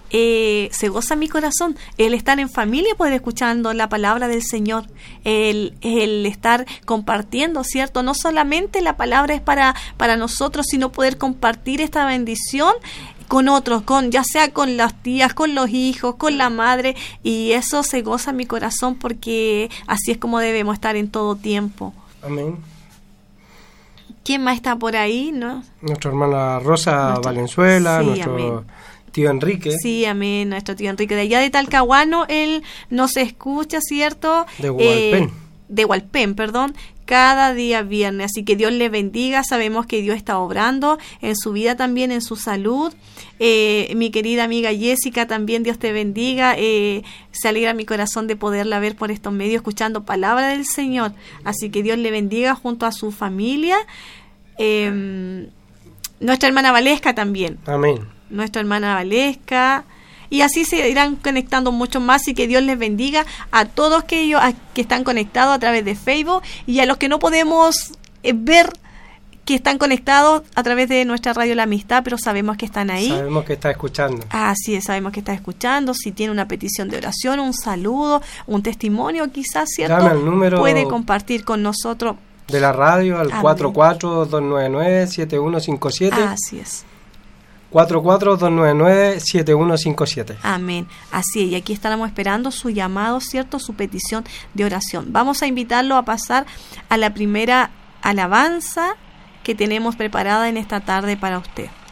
se goza mi corazón el estar en familia, poder escuchando la palabra del Señor, el estar compartiendo, ¿cierto? No solamente la palabra es para nosotros, sino poder compartir esta bendición con otros, ya sea con las tías, con los hijos, con la madre, y eso se goza mi corazón porque así es como debemos estar en todo tiempo. Amén. ¿Quién más está por ahí, no? Nuestra hermana Rosa Valenzuela, sí, nuestro amén. Tío Enrique. Sí, amén, nuestro tío Enrique de allá de Talcahuano, él nos escucha, ¿cierto? De Hualpén. De Hualpén, perdón, cada día viernes, así que Dios le bendiga, sabemos que Dios está obrando en su vida también, en su salud. Mi querida amiga Jessica, también Dios te bendiga, se alegra mi corazón de poderla ver por estos medios, escuchando palabra del Señor, así que Dios le bendiga junto a su familia. Nuestra hermana Valesca también. Amén. Nuestra hermana Valesca, y así se irán conectando mucho más, y que Dios les bendiga a todos que están conectados a través de Facebook, y a los que no podemos ver, que están conectados a través de nuestra radio La Amistad, pero sabemos que están ahí. Sabemos que está escuchando. Así es, sabemos que está escuchando. Si tiene una petición de oración, un saludo, un testimonio quizás, ¿cierto? Llame al número puede compartir con nosotros de la radio al Amén. 44-299-7157. Así es. 44-299-7157. Amén. Así es, y aquí estaremos esperando su llamado, ¿cierto? Su petición de oración. Vamos a invitarlo a pasar a la primera alabanza que tenemos preparada en esta tarde para usted.